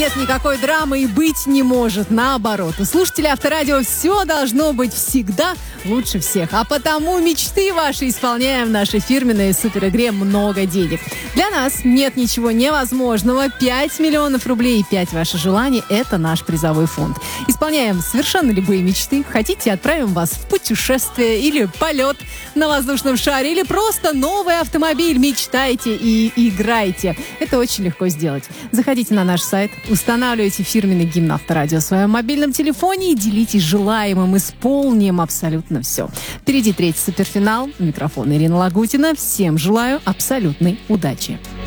Нет никакой драмы и быть не может. Наоборот, у слушателей Авторадио все должно быть всегда лучше всех. А потому мечты ваши исполняем в нашей фирменной суперигре «Много денег». Для нас нет ничего невозможного. 5 миллионов рублей и 5 ваших желаний – это наш призовой фонд. Исполняем совершенно любые мечты. Хотите, отправим вас в путешествие или полет на воздушном шаре, или просто новый автомобиль. Мечтайте и играйте. Это очень легко сделать. Заходите на наш сайт, устанавливайте фирменный гимн Авторадио в своем мобильном телефоне и делитесь желаемым. Исполним абсолютно все. Впереди третий суперфинал. Микрофон Ирина Лагутина. Всем желаю абсолютной удачи.